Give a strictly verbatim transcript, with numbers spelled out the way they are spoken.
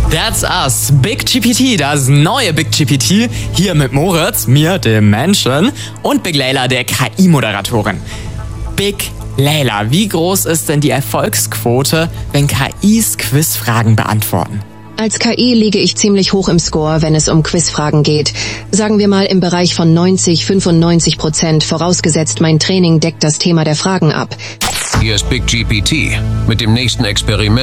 That's us, Big G P T, das neue Big G P T, hier mit Moritz, mir, dem Menschen, und Big Layla, der K I-Moderatorin. Big Layla, wie groß ist denn die Erfolgsquote, wenn K Is Quizfragen beantworten? Als K I liege ich ziemlich hoch im Score, wenn es um Quizfragen geht. Sagen wir mal im Bereich von neunzig, fünfundneunzig Prozent, vorausgesetzt mein Training deckt das Thema der Fragen ab. Hier ist Big G P T mit dem nächsten Experiment.